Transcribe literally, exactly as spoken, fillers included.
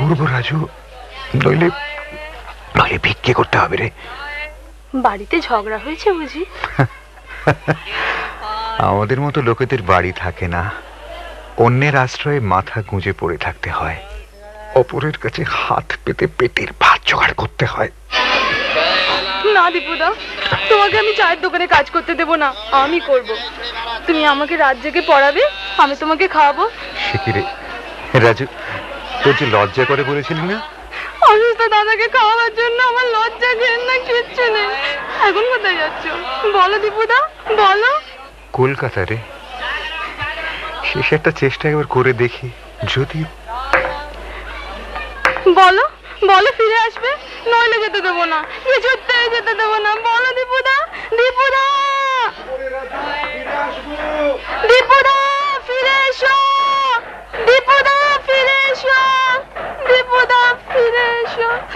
করবো রাজু, নইলে নইলে ভিক্ষে করতে হবে রে। বাড়িতে ঝগড়া হয়েছে বুঝি? আমাদের মতো লোকেদের বাড়ি থাকে না, অন্যের আশ্রয়ে মাথা গুঁজে পড়ে থাকতে হয়, অপরের কাছে হাত পেতে পেটের ভাত জোগাড় করতে হয়। না দীপুদা, তোমাকে আমি চায়ের দোকানে কাজ করতে দেব না, আমি করব। তুমি আমাকে রাত জেগে পড়াবে, আমি তোমাকে খাওয়াবো। সে কি রে রাজু, তোর যে লজ্জা করে বলেছিলি না অসুস্থ দাদাকে খাওয়াবার জন্য আমার লজ্জা ঘেন্না কিচ্ছু নেই। এখন কোথায় যাচ্ছ বলো দীপুদা, বলো। কলকাতা রে, শেষ একটা চেষ্টা একবার করে দেখি, যদি। বলো বলো ফিরে আসবে, নইলে যেতে দেবো না, কিছুতেই যেতে দেবো না। বলো দীপুদা, দীপুদা, দীপুদা ফিরে এসো, দীপুদা ফিরে এসো, দীপুদা ফিরে এসো।